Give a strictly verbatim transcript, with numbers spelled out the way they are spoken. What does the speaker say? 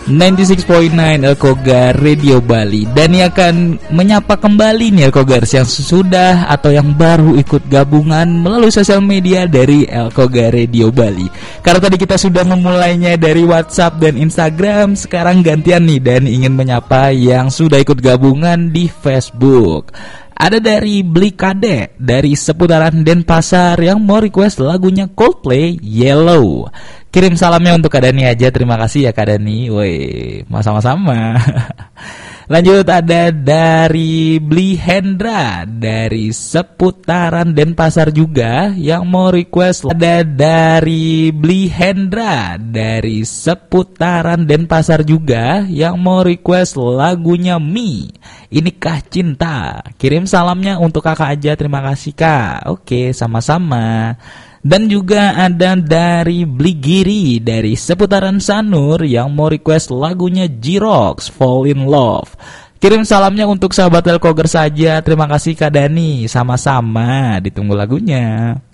sembilan puluh enam koma sembilan Elkogar Radio Bali. Dan yang akan menyapa kembali nih Elkogars yang sudah atau yang baru ikut gabungan melalui sosial media dari Elkogar Radio Bali. Karena tadi kita sudah memulainya dari WhatsApp dan Instagram, sekarang gantian nih dan ingin menyapa yang sudah ikut gabungan di Facebook. Ada dari Beli Kade dari seputaran Denpasar yang mau request lagunya Coldplay Yellow. Kirim salamnya untuk Kak Dani aja. Terima kasih ya Kak Dani. Woi, sama-sama. Lanjut ada dari Beli Hendra dari seputaran Denpasar juga yang mau request. Ada dari Beli Hendra dari seputaran Denpasar juga yang mau request lagunya Mi, Inikah Cinta. Kirim salamnya untuk kakak aja. Terima kasih Kak. Oke, sama-sama. Dan juga ada dari Bligiri dari seputaran Sanur yang mau request lagunya J-Rocks Fall in Love. Kirim salamnya untuk sahabat Elkogar saja. Terima kasih Kak Dani. Sama-sama, ditunggu lagunya.